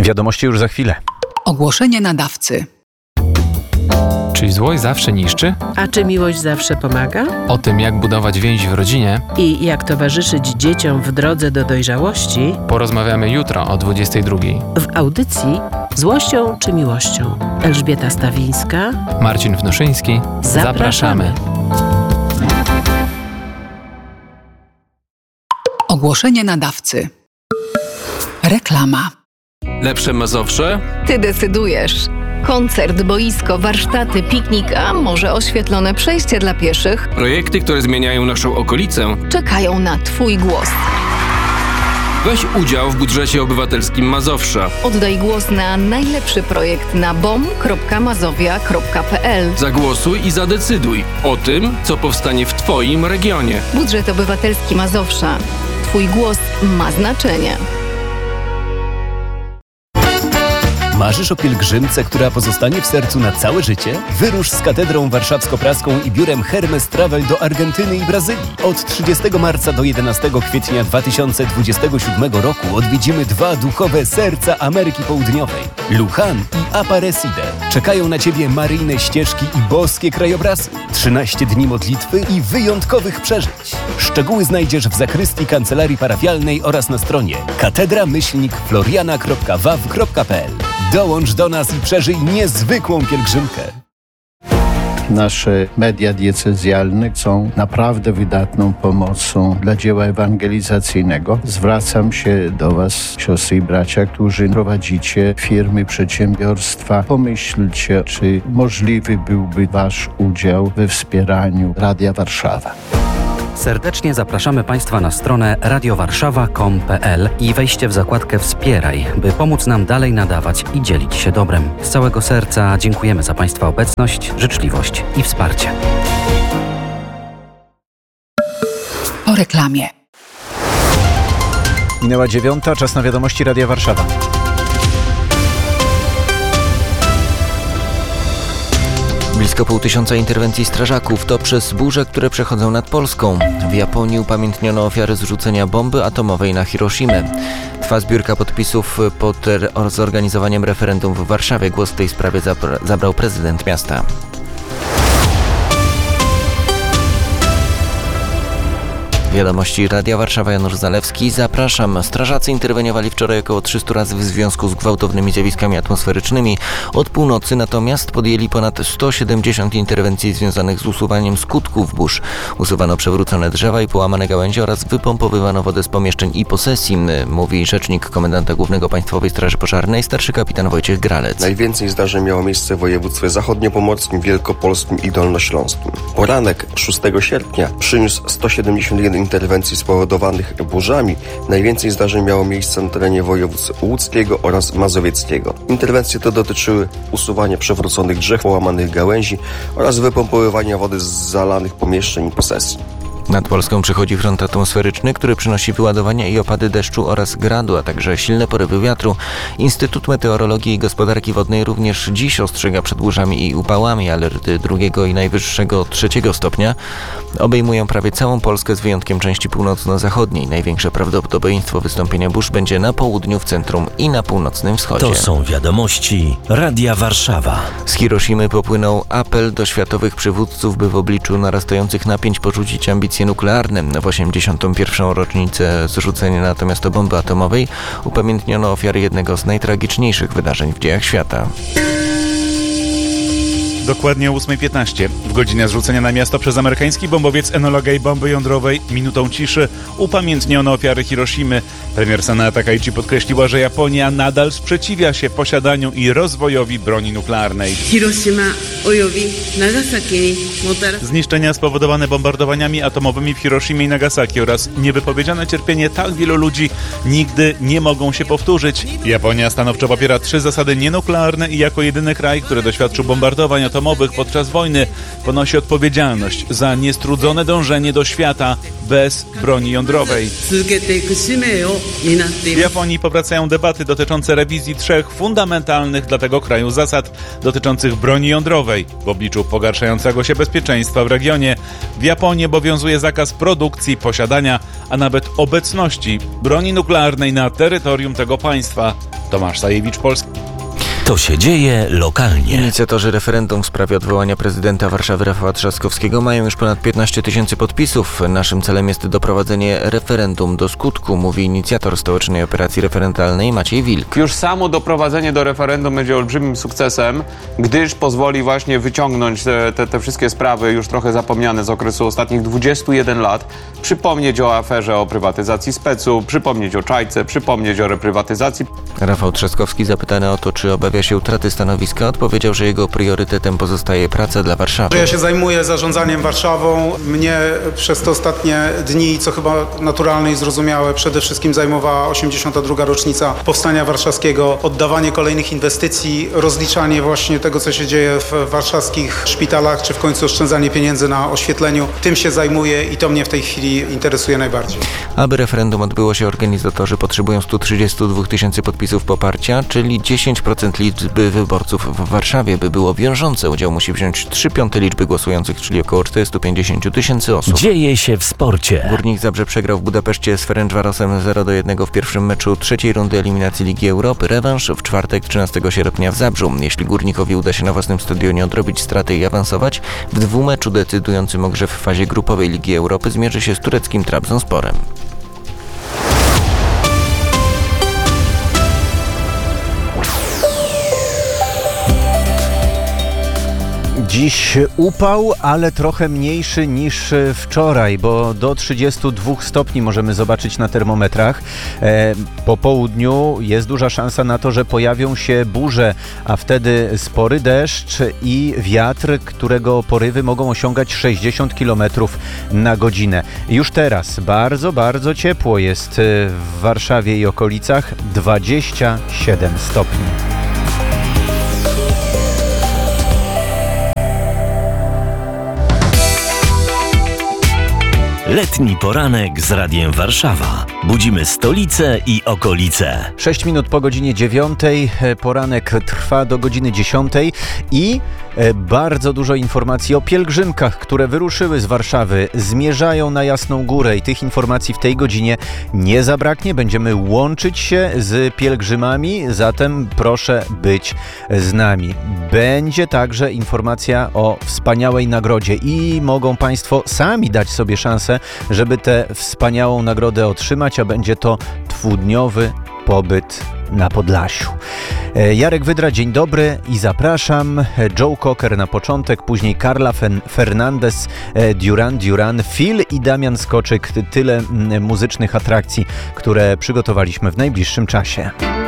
Wiadomości już za chwilę. Ogłoszenie nadawcy. Czy złość zawsze niszczy? A czy miłość zawsze pomaga? O tym, jak budować więź w rodzinie, I jak towarzyszyć dzieciom w drodze do dojrzałości, porozmawiamy jutro o 22:00. w audycji Złością czy miłością. Elżbieta Stawińska. Marcin Wnoszyński. Zapraszamy. Ogłoszenie nadawcy. Reklama. Lepsze Mazowsze? Ty decydujesz. Koncert, boisko, warsztaty, piknik, a może oświetlone przejście dla pieszych Projekty, które zmieniają naszą okolicę. czekają na Twój głos. Weź udział w budżecie obywatelskim Mazowsza. Oddaj głos na najlepszy projekt na bom.mazowia.pl. Zagłosuj i zadecyduj o tym, co powstanie w Twoim regionie. Budżet obywatelski Mazowsza. Twój głos ma znaczenie. Marzysz o pielgrzymce, która pozostanie w sercu na całe życie? Wyrusz z Katedrą Warszawsko-Praską i biurem Hermes Travel do Argentyny i Brazylii. Od 30 marca do 11 kwietnia 2027 roku odwiedzimy 2 duchowe serca Ameryki Południowej. Luján i Aparecida. Czekają na Ciebie maryjne ścieżki i boskie krajobrazy. 13 dni modlitwy i wyjątkowych przeżyć. Szczegóły znajdziesz w zakrystii kancelarii parafialnej oraz na stronie katedra-floriana.waw.pl. Dołącz do nas i przeżyj niezwykłą pielgrzymkę. Nasze media diecezjalne są naprawdę wydatną pomocą dla dzieła ewangelizacyjnego. Zwracam się do Was, siostry i bracia, którzy prowadzicie firmy, przedsiębiorstwa. Pomyślcie, czy możliwy byłby Wasz udział we wspieraniu Radia Warszawa. Serdecznie zapraszamy Państwa na stronę radiowarszawa.com.pl i wejście w zakładkę Wspieraj, by pomóc nam dalej nadawać i dzielić się dobrem. Z całego serca dziękujemy za Państwa obecność, życzliwość i wsparcie. Po reklamie. Minęła 9:00, czas na wiadomości Radia Warszawa. Blisko 500 interwencji strażaków to przez burze, które przechodzą nad Polską. W Japonii upamiętniono ofiary zrzucenia bomby atomowej na Hiroshimę. Trwa zbiórka podpisów pod zorganizowaniem referendum w Warszawie. Głos w tej sprawie zabrał prezydent miasta. Wiadomości Radia Warszawa, Janusz Zalewski. Zapraszam. Strażacy interweniowali wczoraj około 300 razy w związku z gwałtownymi zjawiskami atmosferycznymi. Od północy natomiast podjęli ponad 170 interwencji związanych z usuwaniem skutków burz. Usuwano przewrócone drzewa i połamane gałęzie oraz wypompowywano wodę z pomieszczeń i posesji, mówi rzecznik komendanta głównego Państwowej Straży Pożarnej, starszy kapitan Wojciech Gralec. Najwięcej zdarzeń miało miejsce w województwie zachodniopomorskim, wielkopolskim i dolnośląskim. Poranek 6 sierpnia przyniósł 171 interwencji spowodowanych burzami. Najwięcej zdarzeń miało miejsce na terenie województw łódzkiego oraz mazowieckiego. Interwencje te dotyczyły usuwania przewróconych drzew, połamanych gałęzi oraz wypompowywania wody z zalanych pomieszczeń i posesji. Nad Polską przychodzi front atmosferyczny, który przynosi wyładowania i opady deszczu oraz gradu, a także silne porywy wiatru. Instytut Meteorologii i Gospodarki Wodnej również dziś ostrzega przed burzami i upałami. Alerty 2 i najwyższego 3 stopnia obejmują prawie całą Polskę z wyjątkiem części północno-zachodniej. Największe prawdopodobieństwo wystąpienia burz będzie na południu, w centrum i na północnym wschodzie. To są wiadomości Radia Warszawa. Z Hiroshimy popłynął apel do światowych przywódców, by w obliczu narastających napięć porzucić ambicje nuklearne. W 81. rocznicę zrzucenia natomiast bomby atomowej upamiętniono ofiary jednego z najtragiczniejszych wydarzeń w dziejach świata. Dokładnie o 8:15. W godzinie zrzucenia na miasto przez amerykański bombowiec Enola Gay bomby jądrowej minutą ciszy upamiętniono ofiary Hiroshimy. Premier Sanaa Takaichi podkreśliła, że Japonia nadal sprzeciwia się posiadaniu i rozwojowi broni nuklearnej. Zniszczenia spowodowane bombardowaniami atomowymi w Hiroshimie i Nagasaki oraz niewypowiedziane cierpienie tak wielu ludzi nigdy nie mogą się powtórzyć. Japonia stanowczo popiera 3 zasady nienuklearne i jako jedyny kraj, który doświadczył bombardowań atomowych podczas wojny, ponosi odpowiedzialność za niestrudzone dążenie do świata bez broni jądrowej. W Japonii powracają debaty dotyczące rewizji 3 fundamentalnych dla tego kraju zasad dotyczących broni jądrowej. W obliczu pogarszającego się bezpieczeństwa w regionie w Japonii obowiązuje zakaz produkcji, posiadania, a nawet obecności broni nuklearnej na terytorium tego państwa. Tomasz Sajewicz, Polska. To się dzieje lokalnie. Inicjatorzy referendum w sprawie odwołania prezydenta Warszawy Rafała Trzaskowskiego mają już ponad 15 000 podpisów. Naszym celem jest doprowadzenie referendum do skutku, mówi inicjator stołecznej operacji referendalnej Maciej Wilk. Już samo doprowadzenie do referendum będzie olbrzymim sukcesem, gdyż pozwoli właśnie wyciągnąć te wszystkie sprawy już trochę zapomniane z okresu ostatnich 21 lat, przypomnieć o aferze o prywatyzacji specu, przypomnieć o Czajce, przypomnieć o reprywatyzacji. Rafał Trzaskowski, zapytany o to, czy obawia się utraty stanowiska, odpowiedział, że jego priorytetem pozostaje praca dla Warszawy. Ja się zajmuję zarządzaniem Warszawą. Mnie przez te ostatnie dni, co chyba naturalne i zrozumiałe, przede wszystkim zajmowała 82. rocznica Powstania Warszawskiego, oddawanie kolejnych inwestycji, rozliczanie właśnie tego, co się dzieje w warszawskich szpitalach, czy w końcu oszczędzanie pieniędzy na oświetleniu. Tym się zajmuję i to mnie w tej chwili interesuje najbardziej. Aby referendum odbyło się, organizatorzy potrzebują 132 000 podpisów poparcia, czyli 10% liczby wyborców w Warszawie. By było wiążące, udział musi wziąć 3/5 liczby głosujących, czyli około 450 000 osób. Dzieje się w sporcie. Górnik Zabrze przegrał w Budapeszcie z Ferencvarosem 0-1 w pierwszym meczu trzeciej rundy eliminacji Ligi Europy. Rewanż w czwartek 13 sierpnia w Zabrzu. Jeśli Górnikowi uda się na własnym stadionie odrobić straty i awansować, w dwumeczu decydującym o grze w fazie grupowej Ligi Europy zmierzy się z tureckim Trabzonsporem. Dziś upał, ale trochę mniejszy niż wczoraj, bo do 32 stopni możemy zobaczyć na termometrach. Po południu jest duża szansa na to, że pojawią się burze, a wtedy spory deszcz i wiatr, którego porywy mogą osiągać 60 km na godzinę. Już teraz bardzo, bardzo ciepło jest w Warszawie i okolicach, 27 stopni. Letni poranek z Radiem Warszawa. Budzimy stolicę i okolice. 6 minut po godzinie 9. Poranek trwa do godziny 10 i bardzo dużo informacji o pielgrzymkach, które wyruszyły z Warszawy, zmierzają na Jasną Górę i tych informacji w tej godzinie nie zabraknie. Będziemy łączyć się z pielgrzymami, zatem proszę być z nami. Będzie także informacja o wspaniałej nagrodzie i mogą Państwo sami dać sobie szansę, żeby tę wspaniałą nagrodę otrzymać, a będzie to 2-dniowy pobyt na Podlasiu. Jarek Wydra, dzień dobry i zapraszam. Joe Cocker na początek, później Carla Fernandez, Duran, Phil i Damian Skoczyk. Tyle muzycznych atrakcji, które przygotowaliśmy w najbliższym czasie.